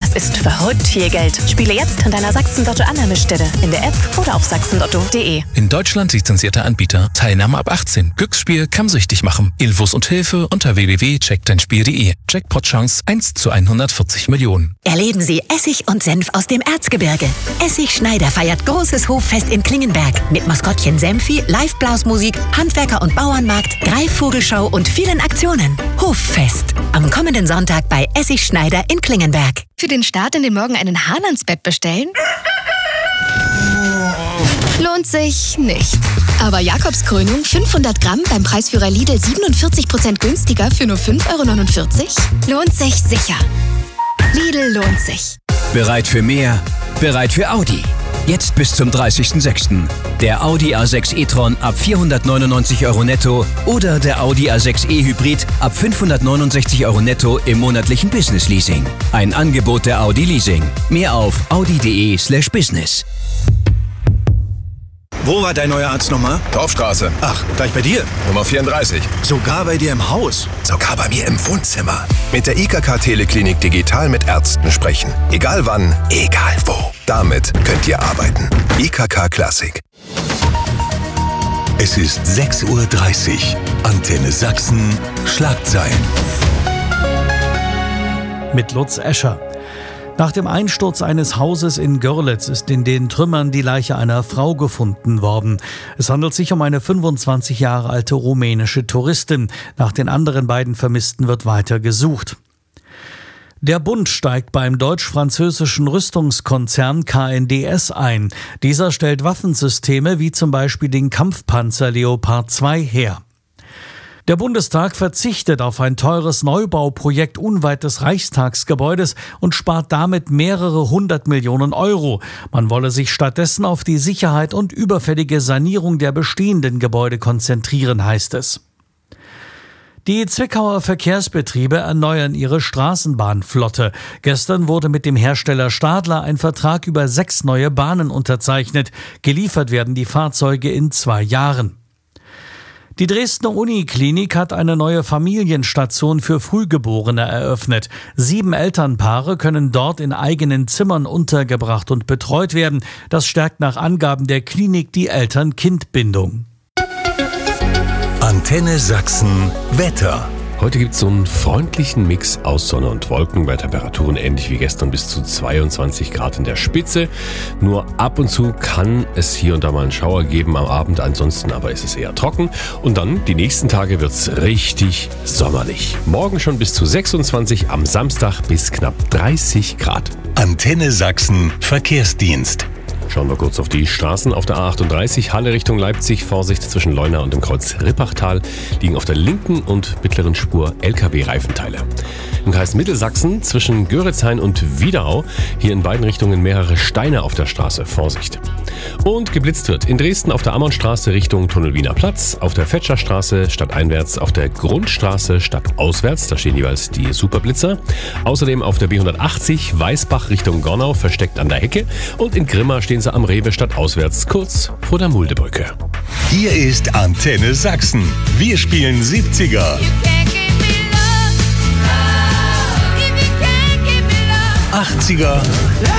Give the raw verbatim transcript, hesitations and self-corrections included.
Das ist verrückt viel Geld. Spiele jetzt an deiner Sachsen-Lotto-Annahmestelle, in der App oder auf sachsenlotto punkt de. In Deutschland lizenzierter Anbieter. Teilnahme ab achtzehn. Glücksspiel kann süchtig machen. Infos und Hilfe unter w w w punkt check dein spiel punkt de. Jackpot-Chance eins zu hundertvierzig Millionen. Erleben Sie Essig und Senf aus dem Erzgebirge. Essig Schneider feiert großes Hoffest in Klingenberg. Mit Maskottchen Senfi, Live-Blasmusik, Handwerker- und Bauernmarkt, Greifvogelschau und vielen Aktionen. Hoffest. Am kommenden Sonntag bei Essig Schneider in Klingenberg. Für den Start in den Morgen einen Hahn ans Bett bestellen? Lohnt sich nicht. Aber Jakobskrönung fünfhundert Gramm beim Preisführer Lidl siebenundvierzig Prozent günstiger für nur fünf Euro neunundvierzig? Lohnt sich sicher. Lidl lohnt sich. Bereit für mehr? Bereit für Audi. Jetzt bis zum dreißigsten sechsten Der Audi A sechs e-tron ab vierhundertneunundneunzig Euro netto oder der Audi A sechs e-Hybrid ab fünfhundertneunundsechzig Euro netto im monatlichen Business Leasing. Ein Angebot der Audi Leasing. Mehr auf audi punkt de slash business. Wo war dein neuer Arzt nochmal? Dorfstraße. Ach, gleich bei dir? Nummer vierunddreißig. Sogar bei dir im Haus? Sogar bei mir im Wohnzimmer. Mit der I K K Teleklinik digital mit Ärzten sprechen. Egal wann, egal wo. Damit könnt ihr arbeiten. I K K Classic. Es ist sechs Uhr dreißig. Antenne Sachsen. Schlagzeilen. Mit Lutz Escher. Nach dem Einsturz eines Hauses in Görlitz ist in den Trümmern die Leiche einer Frau gefunden worden. Es handelt sich um eine fünfundzwanzig Jahre alte rumänische Touristin. Nach den anderen beiden Vermissten wird weiter gesucht. Der Bund steigt beim deutsch-französischen Rüstungskonzern K N D S ein. Dieser stellt Waffensysteme wie zum Beispiel den Kampfpanzer Leopard zwei her. Der Bundestag verzichtet auf ein teures Neubauprojekt unweit des Reichstagsgebäudes und spart damit mehrere hundert Millionen Euro. Man wolle sich stattdessen auf die Sicherheit und überfällige Sanierung der bestehenden Gebäude konzentrieren, heißt es. Die Zwickauer Verkehrsbetriebe erneuern ihre Straßenbahnflotte. Gestern wurde mit dem Hersteller Stadler ein Vertrag über sechs neue Bahnen unterzeichnet. Geliefert werden die Fahrzeuge in zwei Jahren. Die Dresdner Uniklinik hat eine neue Familienstation für Frühgeborene eröffnet. Sieben Elternpaare können dort in eigenen Zimmern untergebracht und betreut werden. Das stärkt nach Angaben der Klinik die Eltern-Kind-Bindung. Antenne Sachsen Wetter. Heute gibt es so einen freundlichen Mix aus Sonne und Wolken, bei Temperaturen ähnlich wie gestern bis zu zweiundzwanzig Grad in der Spitze. Nur ab und zu kann es hier und da mal einen Schauer geben am Abend, ansonsten aber ist es eher trocken. Und dann, die nächsten Tage wird es richtig sommerlich. Morgen schon bis zu sechsundzwanzig, am Samstag bis knapp dreißig Grad. Antenne Sachsen Verkehrsdienst. Schauen wir kurz auf die Straßen. Auf der A achtunddreißig Halle Richtung Leipzig. Vorsicht, zwischen Leuna und dem Kreuz Rippachtal liegen auf der linken und mittleren Spur L K W-Reifenteile. Im Kreis Mittelsachsen zwischen Göritzhain und Wiedau hier in beiden Richtungen mehrere Steine auf der Straße. Vorsicht. Und geblitzt wird in Dresden auf der Ammonstraße Richtung Tunnel-Wiener Platz, auf der Fetscherstraße stadteinwärts, auf der Grundstraße stadtauswärts, da stehen jeweils die Superblitzer. Außerdem auf der B hundertachtzig Weißbach Richtung Gornau versteckt an der Hecke und in Grimma stehen sie am Rewe stadtauswärts kurz vor der Muldebrücke. Hier ist Antenne Sachsen. Wir spielen siebziger, achtziger